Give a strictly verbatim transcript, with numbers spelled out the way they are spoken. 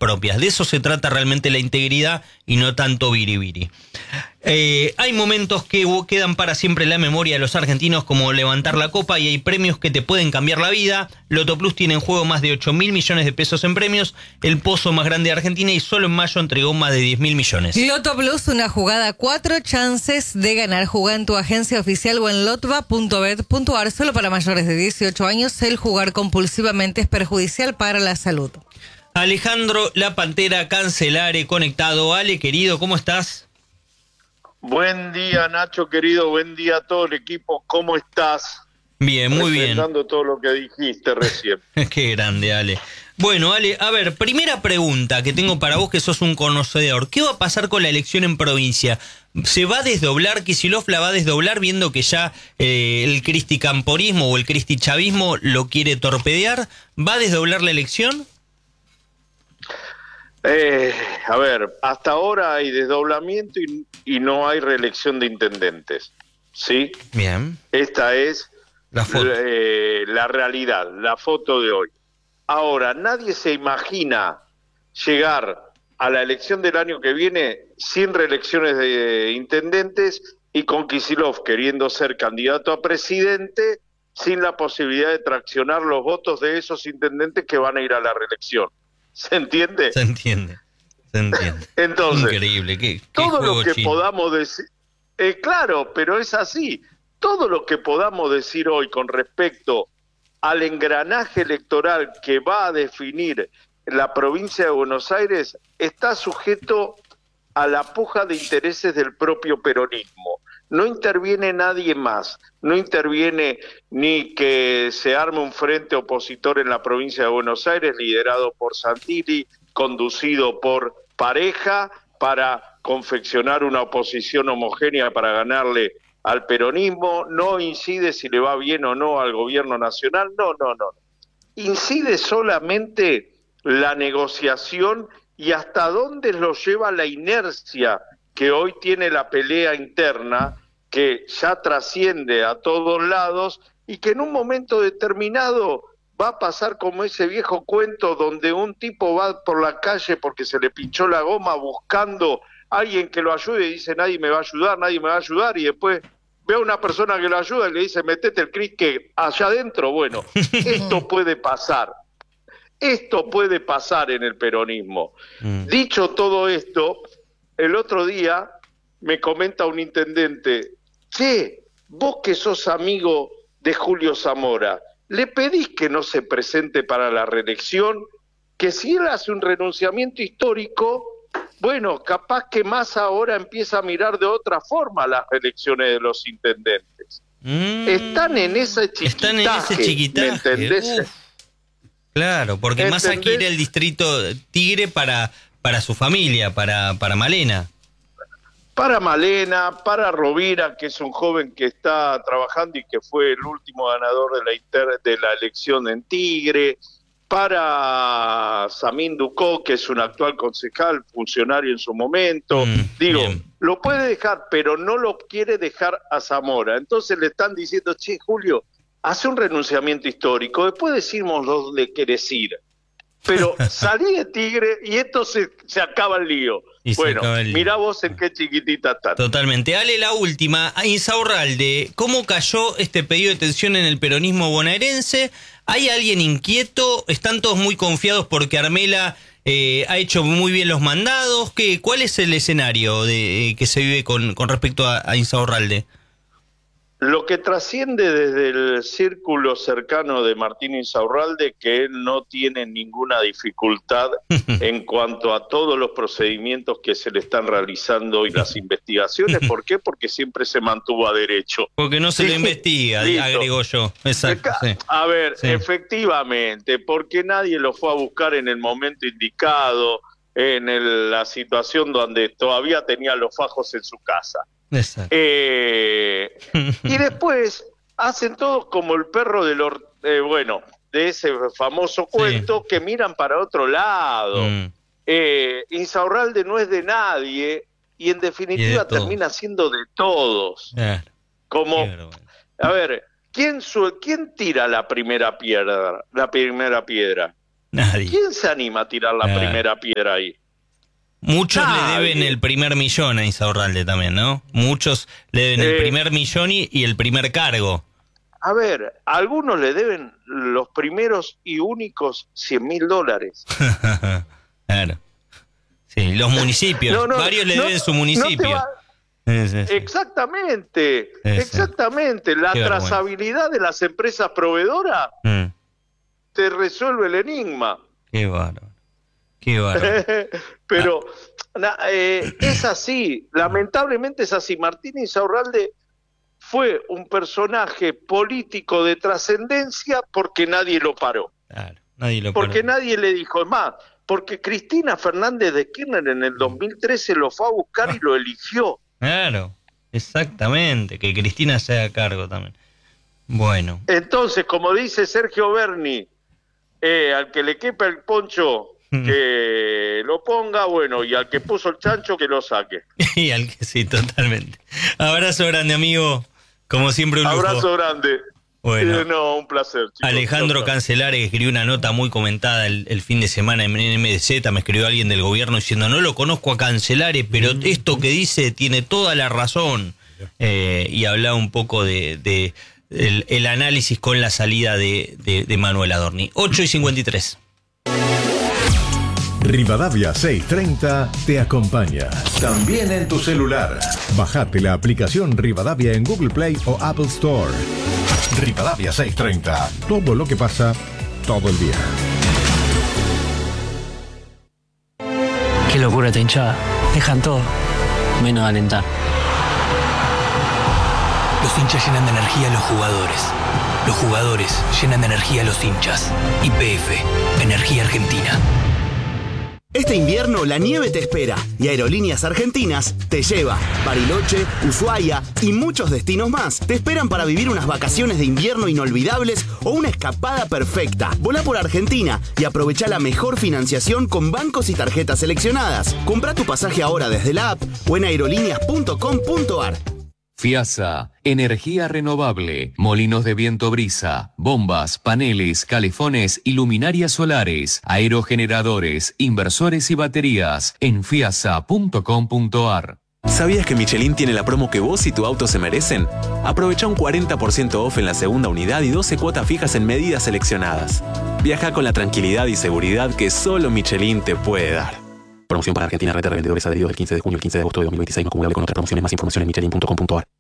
propias. De eso se trata realmente la integridad y no tanto biribiri. Eh, hay momentos que quedan para siempre en la memoria de los argentinos, como levantar la copa, y hay premios que te pueden cambiar la vida. Loto Plus tiene en juego más de ocho mil millones de pesos en premios, el pozo más grande de Argentina, y solo en mayo entregó más de diez mil millones. Loto Plus, una jugada, cuatro chances de ganar. Juega en tu agencia oficial o en lotba punto bet punto ar. Solo para mayores de dieciocho años, el jugar compulsivamente es perjudicial para la salud. Alejandro La Pantera Cancelare conectado. Ale, querido, ¿cómo estás? Buen día, Nacho, querido. Buen día a todo el equipo. ¿Cómo estás? Bien, muy bien. Refrendando todo lo que dijiste recién. Qué grande, Ale. Bueno, Ale, a ver, primera pregunta que tengo para vos, que sos un conocedor. ¿Qué va a pasar con la elección en provincia? ¿Se va a desdoblar? ¿Kicillof la va a desdoblar viendo que ya eh, el cristicamporismo o el cristichavismo lo quiere torpedear? ¿Va a desdoblar la elección? Eh, a ver, hasta ahora hay desdoblamiento y, y no hay reelección de intendentes, ¿sí? Bien. Esta es la, foto. Eh, la realidad, la foto de hoy. Ahora, nadie se imagina llegar a la elección del año que viene sin reelecciones de intendentes y con Kicillof queriendo ser candidato a presidente sin la posibilidad de traccionar los votos de esos intendentes que van a ir a la reelección. ¿Se entiende? Se entiende, se entiende. Entonces, increíble, qué, qué todo juego lo que chino. podamos decir, eh, claro, pero es así, todo lo que podamos decir hoy con respecto al engranaje electoral que va a definir la provincia de Buenos Aires está sujeto a la puja de intereses del propio peronismo. No interviene nadie más, no interviene ni que se arme un frente opositor en la provincia de Buenos Aires liderado por Santilli, conducido por Pareja, para confeccionar una oposición homogénea para ganarle al peronismo. No incide si le va bien o no al gobierno nacional, no, no, no. Incide solamente la negociación y hasta dónde lo lleva la inercia que hoy tiene la pelea interna, que ya trasciende a todos lados y que en un momento determinado va a pasar como ese viejo cuento donde un tipo va por la calle porque se le pinchó la goma buscando a alguien que lo ayude y dice nadie me va a ayudar, nadie me va a ayudar, y después ve a una persona que lo ayuda y le dice metete el cricket allá adentro. Bueno, esto puede pasar. Esto puede pasar en el peronismo. Mm. Dicho todo esto, el otro día me comenta un intendente, che, vos que sos amigo de Julio Zamora, ¿le pedís que no se presente para la reelección? Que si él hace un renunciamiento histórico, bueno, capaz que más ahora empieza a mirar de otra forma las reelecciones de los intendentes. Mm. Están en ese chiquitaje, Están en ese chiquitaje. ¿Me entendés? Uf. Claro, porque ¿Entendés? Massa quiere el distrito Tigre para, para su familia, para, para Malena. Para Malena, para Rovira, que es un joven que está trabajando y que fue el último ganador de la, inter, de la elección en Tigre, para Samín Ducó, que es un actual concejal, funcionario en su momento. Mm, Digo, bien. Lo puede dejar, pero no lo quiere dejar a Zamora. Entonces le están diciendo, che, Julio, hace un renunciamiento histórico, después decimos dónde querés ir. Pero salí de Tigre y esto se, se acaba el lío. Y bueno, mirá vos en qué chiquitita está. Totalmente. Ale, la última. Insaurralde, ¿cómo cayó este pedido de tensión en el peronismo bonaerense? ¿Hay alguien inquieto? ¿Están todos muy confiados porque Armela eh, ha hecho muy bien los mandados? ¿Qué, ¿Cuál es el escenario de, eh, que se vive con, con respecto a, a Insaurralde? Lo que trasciende desde el círculo cercano de Martín Insaurralde, que él no tiene ninguna dificultad en cuanto a todos los procedimientos que se le están realizando y las investigaciones. ¿Por qué? Porque siempre se mantuvo a derecho. Porque no se sí, le investiga, listo. Agrego yo. Exacto. Sí. A ver, sí. Efectivamente, porque nadie lo fue a buscar en el momento indicado, en el, la situación donde todavía tenía los fajos en su casa. Eh, y después hacen todos como el perro del or, eh, bueno, de ese famoso cuento, sí. Que miran para otro lado. Mm. Eh, Insaurralde no es de nadie y en definitiva y termina siendo de todos. Yeah. Como, yeah, a ver, ¿quién, su, ¿quién tira la primera piedra? La primera piedra. Nadie. ¿Quién se anima a tirar la Nadie. primera piedra ahí? Muchos Nadie. le deben el primer millón a Insaurralde también, ¿no? Muchos le deben el Eh, primer millón y, y el primer cargo. A ver, a algunos le deben los primeros y únicos cien mil dólares. Claro. Sí, los municipios. No, no, Varios le no, deben su no te municipio. va- Sí, sí, sí. Exactamente, Sí, sí. exactamente. La Qué vergüenza. trazabilidad de las empresas proveedoras Mm, te resuelve el enigma. qué bárbaro. Qué bárbaro. Pero na- eh, es así, lamentablemente es así. Martín Insaurralde fue un personaje político de trascendencia porque nadie lo paró, Claro, nadie lo porque perdona. nadie le dijo, es más, porque Cristina Fernández de Kirchner en el dos mil trece lo fue a buscar y lo eligió. Claro, exactamente. Que Cristina se haga cargo también. Bueno. Entonces, como dice Sergio Berni, eh, al que le quepa el poncho, que lo ponga, bueno, y al que puso el chancho, que lo saque. Y al que sí, totalmente. Abrazo grande, amigo. Como siempre, un lujo. Abrazo grande. Bueno. Eh, no, un placer, chicos. Alejandro Chau, chau. Cancelares escribió una nota muy comentada el, el fin de semana en M D Z. Me escribió alguien del gobierno diciendo: no lo conozco a Cancelares, pero esto que dice tiene toda la razón. Eh, y hablaba un poco de, de el, el análisis con la salida de, de, de Manuel Adorni. ocho y cincuenta y tres. Rivadavia seiscientos treinta te acompaña. También en tu celular. Bajate la aplicación Rivadavia en Google Play o Apple Store. Rivadavia seiscientos treinta. Todo lo que pasa, todo el día. Qué locura esta hinchada. Dejan todo, menos alentar. Los hinchas llenan de energía a los jugadores. Los jugadores llenan de energía a los hinchas. Y P F, Energía Argentina. Este invierno la nieve te espera y Aerolíneas Argentinas te lleva. Bariloche, Ushuaia y muchos destinos más te esperan para vivir unas vacaciones de invierno inolvidables o una escapada perfecta. Volá por Argentina y aprovecha la mejor financiación con bancos y tarjetas seleccionadas. Comprá tu pasaje ahora desde la app o en aerolíneas punto com punto ar. FIASA, energía renovable, molinos de viento brisa, bombas, paneles, calefones y luminarias solares, aerogeneradores, inversores y baterías en fiasa punto com punto ar. ¿Sabías que Michelin tiene la promo que vos y tu auto se merecen? Aprovecha un cuarenta por ciento off en la segunda unidad y doce cuotas fijas en medidas seleccionadas. Viaja con la tranquilidad y seguridad que solo Michelin te puede dar. Promoción para Argentina, red de revendedores adheridos del quince de junio al quince de agosto de dos mil veintiséis, no acumulable con otras promociones. Más información en michelin punto com punto ar.